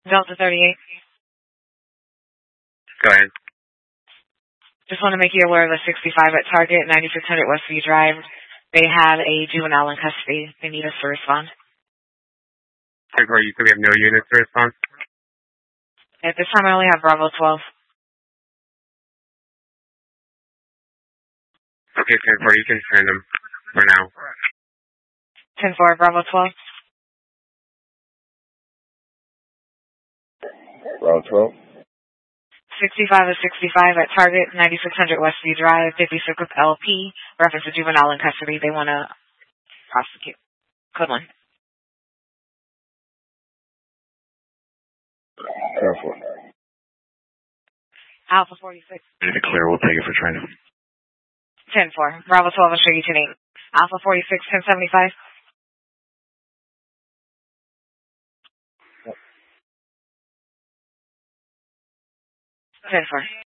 Delta 38. Go ahead. Just want to make you aware of the 65 at Target, 9600 Westview Drive. They have a juvenile in custody. They need us to respond. Or you said we have no units to respond? At this time, I only have Bravo 12. Okay, 10-4, you can send them for now. 10-4, Bravo 12. Bravo 12. 65 is 65 at Target, 9600 Westview Drive, 56 with LP, reference to juvenile in custody. They want to prosecute. Code 1. Careful. Alpha 46. Need to clear, we'll take it for training. 10-4, Bravo 12, I'll show you 10-8. Alpha 46, 1075. Yep. 10-4.